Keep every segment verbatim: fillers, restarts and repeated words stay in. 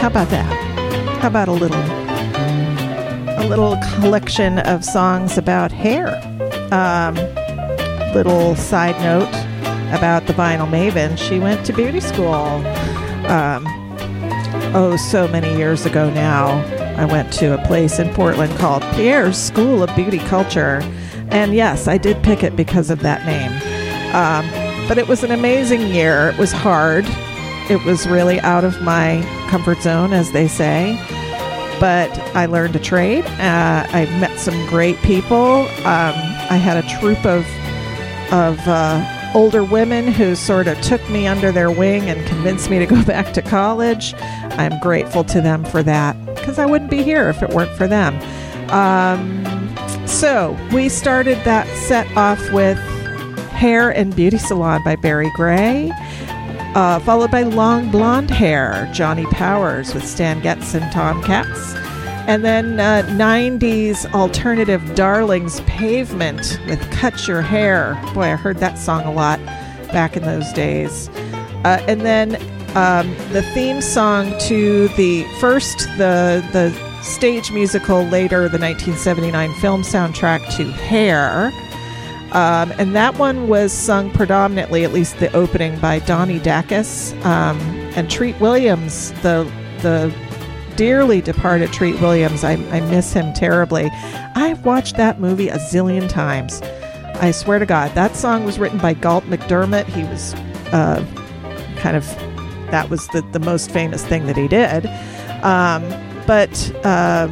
How about that? How about a little, a little collection of songs about hair? Um, little side note about the Vinyl Maven. She went to beauty school. Um, oh, so many years ago now. I went to a place in Portland called Pierre's School of Beauty Culture. And yes, I did pick it because of that name. Um, but it was an amazing year. It was hard. It was really out of my comfort zone, as they say. But I learned a trade. Uh, I met some great people. Um, I had a troupe of of uh, older women who sort of took me under their wing and convinced me to go back to college. I'm grateful to them for that, because I wouldn't be here if it weren't for them. Um, so we started that set off with Hair and Beauty Salon by Barry Gray, uh, followed by Long Blonde Hair, Johnny Powers with Stan Getz and Tomcats. And then uh, nineties alternative darlings, Pavement with Cut Your Hair. Boy, I heard that song a lot back in those days. Uh, and then um, the theme song to the first, the the stage musical, later the nineteen seventy-nine film soundtrack to Hair. Um, and that one was sung predominantly, at least the opening, by Donnie Dacus um, and Treat Williams, the the dearly departed Treat Williams. I, I miss him terribly. I've watched that movie a zillion times. I swear to God. That song was written by Galt McDermott. He was uh, kind of, that was the, the most famous thing that he did. Um, but uh,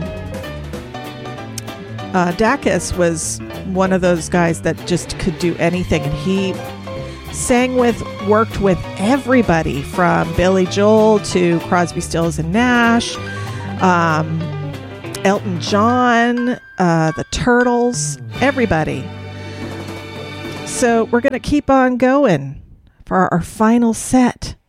uh, Dacus was one of those guys that just could do anything. And he sang with, worked with everybody from Billy Joel to Crosby, Stills and Nash, um, Elton John, uh, the Turtles, everybody. So we're going to keep on going for our final set.